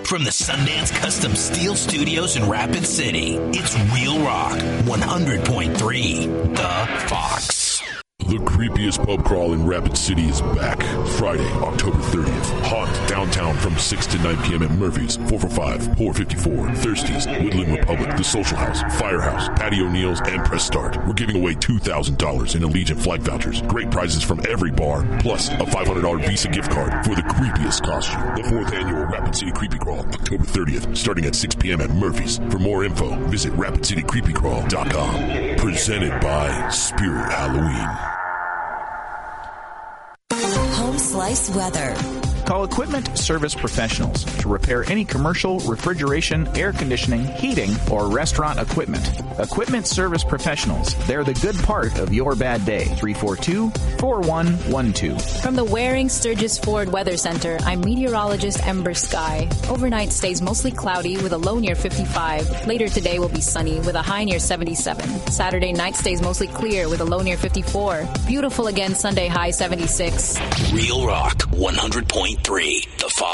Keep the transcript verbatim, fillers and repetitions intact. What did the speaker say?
From the Sundance Custom Steel Studios in Rapid City, it's Real Rock one hundred point three, The Fox. The creepiest pub crawl in Rapid City is back. Friday, October thirtieth. Haunt downtown from six to nine p.m. at Murphy's, four forty-five, Poor fifty-four, Thirsties, Woodland Republic, The Social House, Firehouse, Patio Neal's, and Press Start. We're giving away two thousand dollars in Allegiant flight vouchers. Great prizes from every bar, plus a five hundred dollars Visa gift card for the creepiest costume. The fourth annual Rapid City Creepy Crawl, October thirtieth, starting at six p.m. at Murphy's. For more info, visit rapid city creepy crawl dot com. Presented by Spirit Halloween. Home Slice Weather. Call Equipment Service Professionals to repair any commercial, refrigeration, air conditioning, heating, or restaurant equipment. Equipment Service Professionals. They're the good part of your bad day. three four two, four one one two. From the Waring Sturgis Ford Weather Center, I'm meteorologist Ember Sky. Overnight stays mostly cloudy with a low near fifty-five. Later today will be sunny with a high near seventy-seven. Saturday night stays mostly clear with a low near fifty-four. Beautiful again Sunday, high seventy-six. Real Rock one hundred point three, The Fox.